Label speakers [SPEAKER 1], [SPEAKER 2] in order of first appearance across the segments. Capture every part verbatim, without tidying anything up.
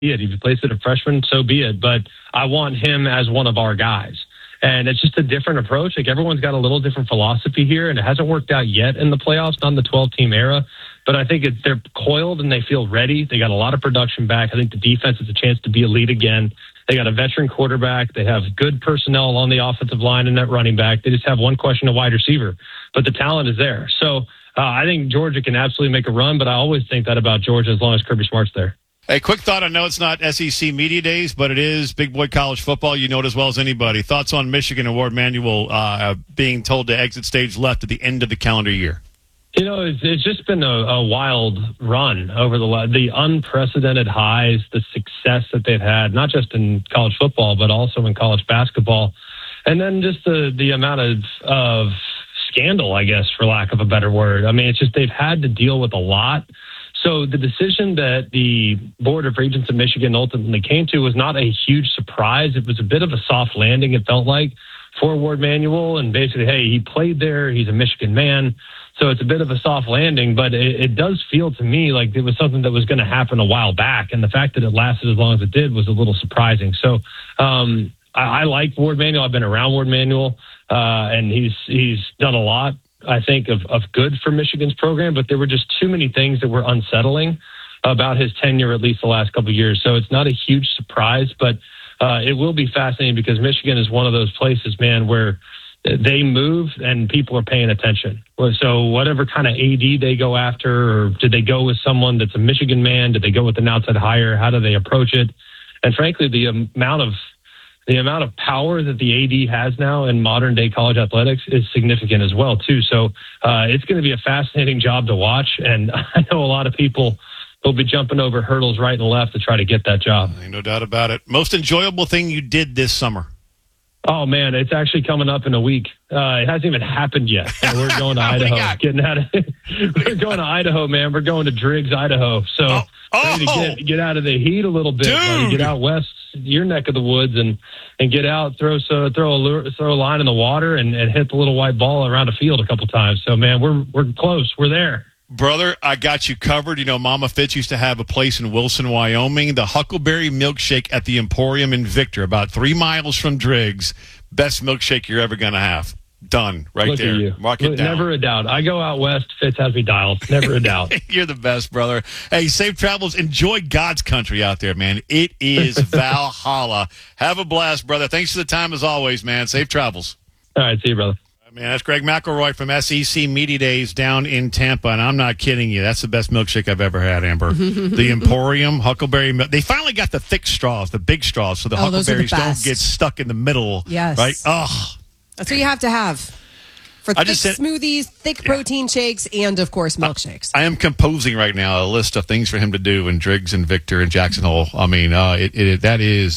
[SPEAKER 1] If he plays it a freshman, so be it. But I want him as one of our guys. And it's just a different approach. Like, everyone's got a little different philosophy here, and it hasn't worked out yet in the playoffs, not in the twelve-team era. But I think it's, they're coiled and they feel ready. They got a lot of production back. I think the defense has a chance to be elite again. They got a veteran quarterback. They have good personnel on the offensive line and that running back. They just have one question of wide receiver. But the talent is there. So uh, I think Georgia can absolutely make a run, but I always think that about Georgia as long as Kirby Smart's there.
[SPEAKER 2] Hey, quick thought. I know it's not S E C Media Days, but it is Big Boy College football. You know it as well as anybody. Thoughts on Michigan and Ward Manuel uh, being told to exit stage left at the end of the calendar year?
[SPEAKER 1] You know, it's, it's just been a, a wild run over the the unprecedented highs, the success that they've had, not just in college football, but also in college basketball. And then just the, the amount of, of scandal, I guess, for lack of a better word. I mean, it's just they've had to deal with a lot. So the decision that the Board of Regents of Michigan ultimately came to was not a huge surprise. It was a bit of a soft landing, it felt like, for Ward Manuel. And basically, hey, he played there. He's a Michigan man. So it's a bit of a soft landing. But it, it does feel to me like it was something that was going to happen a while back. And the fact that it lasted as long as it did was a little surprising. So um, I, I like Ward Manuel. I've been around Ward Manuel, uh, and he's he's done a lot, I think, of, of good for Michigan's program, but there were just too many things that were unsettling about his tenure, at least the last couple of years. So it's not a huge surprise, but uh, it will be fascinating because Michigan is one of those places, man, where they move and people are paying attention. So whatever kind of A D they go after, or did they go with someone that's a Michigan man? Did they go with an outside hire? How do they approach it? And frankly, the amount of The amount of power that the A D has now in modern day college athletics is significant as well, too. So uh, it's going to be a fascinating job to watch. And I know a lot of people will be jumping over hurdles right and left to try to get that job.
[SPEAKER 2] No doubt about it. Most enjoyable thing you did this summer?
[SPEAKER 1] Oh, man, it's actually coming up in a week. Uh, it hasn't even happened yet. So we're going to Idaho. Getting out of, we're going to Idaho, man. We're going to Driggs, Idaho. So
[SPEAKER 2] oh. Oh.
[SPEAKER 1] ready to get, get out of the heat a little bit. Buddy. Get out west, your neck of the woods, and, and get out, throw so throw a lure, throw a line in the water, and, and hit the little white ball around a field a couple times. So, man, we're we're close. We're there.
[SPEAKER 2] Brother, I got you covered. You know, Mama Fitz used to have a place in Wilson, Wyoming. The Huckleberry Milkshake at the Emporium in Victor, about three miles from Driggs. Best milkshake you're ever going to have. Done. Right
[SPEAKER 1] Look
[SPEAKER 2] there.
[SPEAKER 1] At you.
[SPEAKER 2] Mark it
[SPEAKER 1] Look,
[SPEAKER 2] down.
[SPEAKER 1] Never a doubt. I go out west. Fitz has me dialed. Never a doubt.
[SPEAKER 2] You're the best, brother. Hey, safe travels. Enjoy God's country out there, man. It is Valhalla. Have a blast, brother. Thanks for the time as always, man. Safe travels.
[SPEAKER 1] All right. See you, brother.
[SPEAKER 2] Man, that's Greg McElroy from S E C Media Days down in Tampa, and I'm not kidding you. That's the best milkshake I've ever had, Amber. The Emporium Huckleberry milk. They finally got the thick straws, the big straws, so the
[SPEAKER 3] oh,
[SPEAKER 2] huckleberries
[SPEAKER 3] the
[SPEAKER 2] don't get stuck in the middle.
[SPEAKER 3] Yes.
[SPEAKER 2] Right? Oh,
[SPEAKER 3] that's what you have to have for
[SPEAKER 2] I
[SPEAKER 3] thick
[SPEAKER 2] just said,
[SPEAKER 3] smoothies, thick protein yeah. shakes, and, of course, milkshakes.
[SPEAKER 2] I, I am composing right now a list of things for him to do in Driggs and Victor and Jackson Hole. I mean, uh, it, it, that is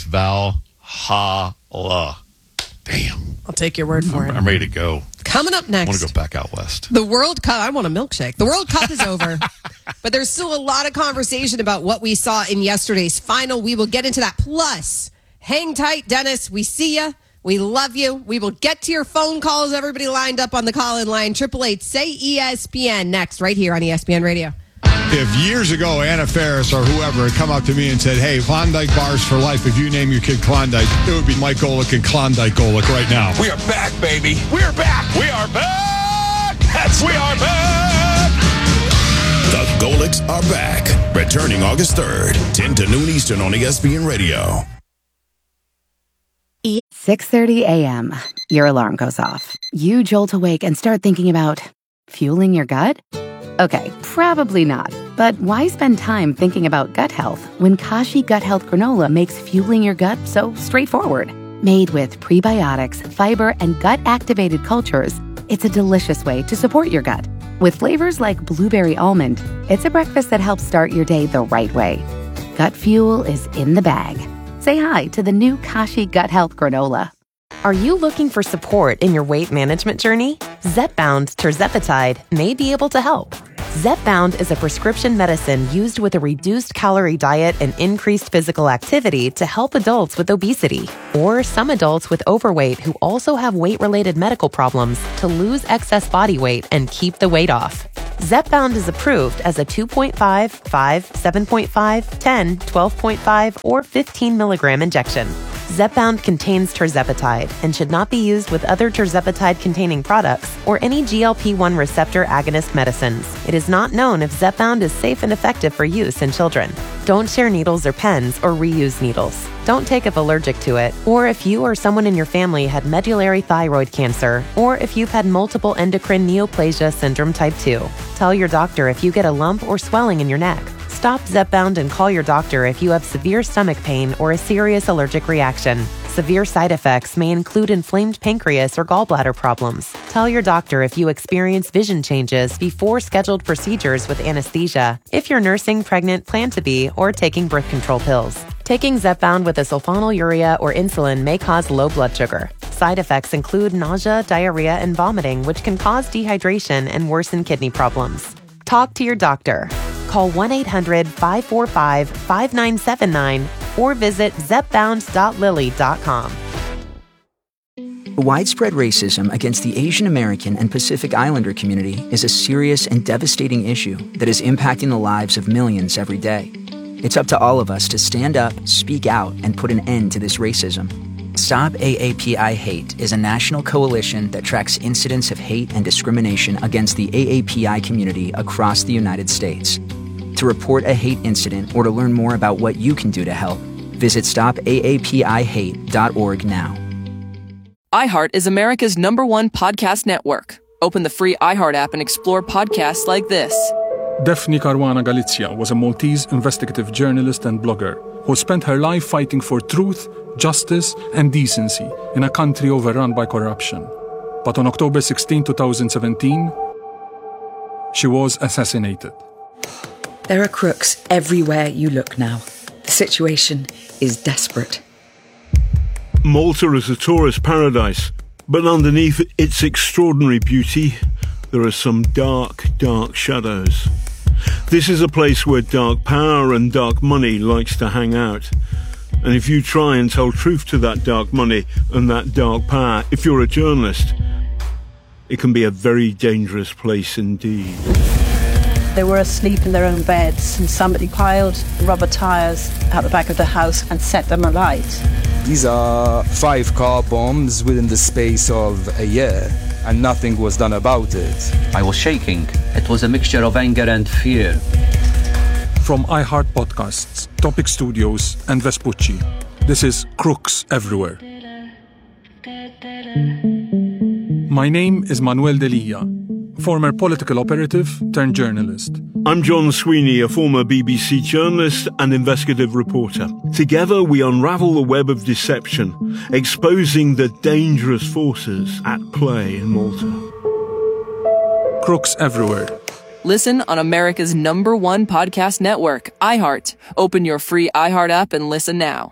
[SPEAKER 2] Valhalla. Damn.
[SPEAKER 3] I'll take your word for
[SPEAKER 2] I'm,
[SPEAKER 3] it.
[SPEAKER 2] I'm ready to go.
[SPEAKER 3] Coming up next.
[SPEAKER 2] I want to go back out west.
[SPEAKER 3] The World Cup. I want a milkshake. The World Cup is over, but there's still a lot of conversation about what we saw in yesterday's final. We will get into that. Plus, hang tight, Dennis. We see you. We love you. We will get to your phone calls. Everybody lined up on the call-in line. triple eight say E S P N next, right here on E S P N Radio.
[SPEAKER 4] If years ago Anna Faris or whoever had come up to me and said, hey, Klondike bars for life, if you name your kid Klondike, it would be Mike Golick and Klondike Golick right now.
[SPEAKER 5] We are back, baby. We are back. We are back. That's we are back.
[SPEAKER 6] The Golicks are back. Returning August third, ten to noon Eastern on E S P N Radio.
[SPEAKER 7] six thirty a.m. Your alarm goes off. You jolt awake and start thinking about fueling your gut? Okay, probably not. But why spend time thinking about gut health when Kashi Gut Health Granola makes fueling your gut so straightforward? Made with prebiotics, fiber, and gut-activated cultures, it's a delicious way to support your gut. With flavors like blueberry almond, it's a breakfast that helps start your day the right way. Gut fuel is in the bag. Say hi to the new Kashi Gut Health Granola.
[SPEAKER 8] Are you looking for support in your weight management journey? Zepbound tirzepatide may be able to help. Zepbound is a prescription medicine used with a reduced calorie diet and increased physical activity to help adults with obesity or some adults with overweight who also have weight-related medical problems to lose excess body weight and keep the weight off. Zepbound is approved as a two point five, five, seven point five, ten, twelve point five, or fifteen milligram injection. Zepbound contains tirzepatide and should not be used with other tirzepatide-containing products or any G L P one receptor agonist medicines. It is not known if Zepbound is safe and effective for use in children. Don't share needles or pens or reuse needles. Don't take if allergic to it, or if you or someone in your family had medullary thyroid cancer, or if you've had multiple endocrine neoplasia syndrome type two. Tell your doctor if you get a lump or swelling in your neck. Stop Zepbound and call your doctor if you have severe stomach pain or a serious allergic reaction. Severe side effects may include inflamed pancreas or gallbladder problems. Tell your doctor if you experience vision changes before scheduled procedures with anesthesia, if you're nursing, pregnant, plan to be, or taking birth control pills. Taking Zepbound with a sulfonylurea or insulin may cause low blood sugar. Side effects include nausea, diarrhea, and vomiting, which can cause dehydration and worsen kidney problems. Talk to your doctor. Call one eight hundred, five four five, five nine seven nine or visit zepbound dot lilly dot com.
[SPEAKER 9] Widespread racism against the Asian American and Pacific Islander community is a serious and devastating issue that is impacting the lives of millions every day. It's up to all of us to stand up, speak out, and put an end to this racism. Stop A A P I Hate is a national coalition that tracks incidents of hate and discrimination against the A A P I community across the United States. To report a hate incident or to learn more about what you can do to help, visit stop A A P I hate dot org now.
[SPEAKER 10] iHeart is America's number one podcast network. Open the free iHeart app and explore podcasts like this.
[SPEAKER 11] Daphne Caruana Galizia was a Maltese investigative journalist and blogger who spent her life fighting for truth, justice, and decency in a country overrun by corruption. But on October sixteenth, twenty seventeen, she was assassinated.
[SPEAKER 12] There are crooks everywhere you look now. The situation is desperate.
[SPEAKER 13] Malta is a tourist paradise, but underneath its extraordinary beauty, there are some dark, dark shadows. This is a place where dark power and dark money likes to hang out. And if you try and tell truth to that dark money and that dark power, if you're a journalist, it can be a very dangerous place indeed.
[SPEAKER 14] They were asleep in their own beds and somebody piled rubber tyres out the back of the house and set them alight.
[SPEAKER 15] These are five car bombs within the space of a year, and nothing was done about it.
[SPEAKER 16] I was shaking. It was a mixture of anger and fear.
[SPEAKER 11] From iHeart Podcasts, Topic Studios, and Vespucci, this is Crooks Everywhere. My name is Manuel Delia, former political operative turned journalist.
[SPEAKER 13] I'm John Sweeney, a former B B C journalist and investigative reporter. Together we unravel the web of deception, exposing the dangerous forces at play in Malta.
[SPEAKER 11] Crooks Everywhere.
[SPEAKER 10] Listen on America's number one podcast network, iHeart. Open your free iHeart app and listen now.